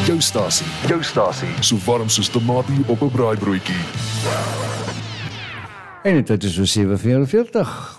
Jou stasie, so warm soos tamatie op 'n braaibroodjie. En dit is so 7:44.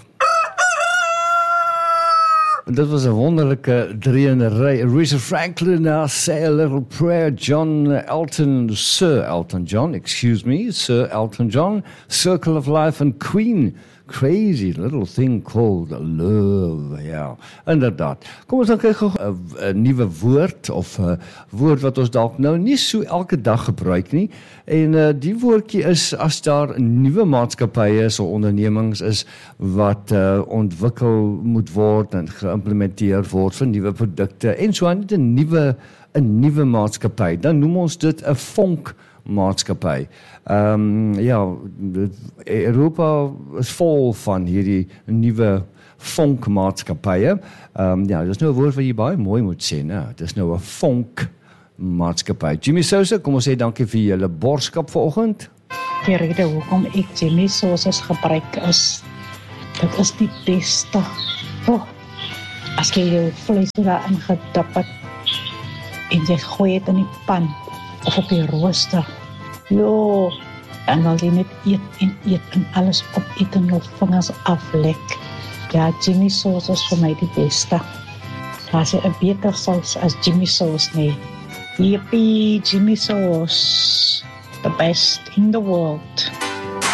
Dit was 'n wonderlike drieënery. Aretha Franklin, now Say a Little Prayer, Sir Elton John, Sir Elton John, Circle of Life and Queen, Crazy Little Thing Called Love. Ja, inderdaad. Kom ons dan kyk gou 'n nuwe woord of 'n woord wat ons dalk nou nie so elke dag gebruik nie. En die woordjie is as daar nuwe maatskappye is of ondernemings is wat ontwikkel moet word en geïmplementeer word vir nuwe produkte en so aan, 'n nuwe maatskappy. Dan noem ons dit 'n vonkmaatskappy. Europa is vol van hierdie nuwe vonkmaatskappye. Dis nou 'n woord wat jy baie mooi moet sê, né? Dis nou 'n vonkmaatskappy. Jimmy Sousa, kom ons sê dankie vir julle borskap vanoggend. Die rede hoekom ek Jimmy Sousa gebruik is, dit is die beste. As jy jou vleis daarin gedip het en jy gooi het in die pan of op die rooster. En dan jy net eet en alles opeet en jou vingers aflek. Ja, Jimmy Sauce is vir my die beste. Daar is 'n beter saus as Jimmy Sauce nie. Yippie, Jimmy Sauce, the best in the world.